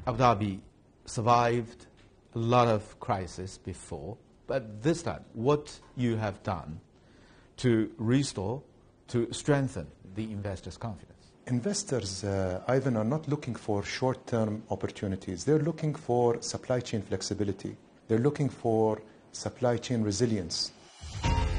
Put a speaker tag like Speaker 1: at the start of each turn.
Speaker 1: Abu Dhabi survived a lot of crises before, but this time, what you have done to restore, to strengthen the investors' confidence?
Speaker 2: Investors, Ivan, are not looking for short-term opportunities. They're looking for supply chain flexibility. They're looking for supply chain resilience.